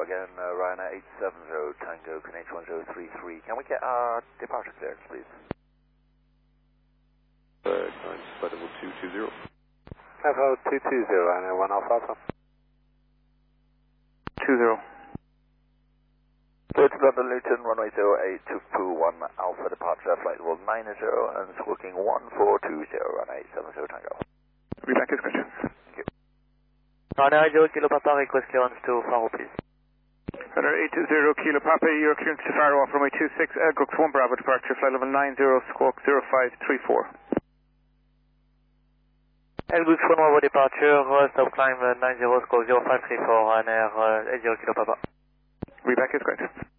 again, Ryanair 870 Tango, Canadian 1033. Can we get our departure clearance, please? 220. Echo 220, Ryanair 1 Alpha Alpha. 20. Go to London Luton, runway 08 to Poo 1 Alpha departure, flight level 90 and squawking 1420, Ryanair 870 Tango. Reback is good. Thank you. Ryanair 0 Kilo Papa, request clearance to Faro, please. Ryanair 820 Kilo Papa, your clearance to Faro off runway 26, Gux 1 Bravo departure, flight level 90, squawk 0534. Elgus 1 Bravo departure, stop climb 90, squawk 0534, Ryanair 80 Kilo Papa. Reback is great.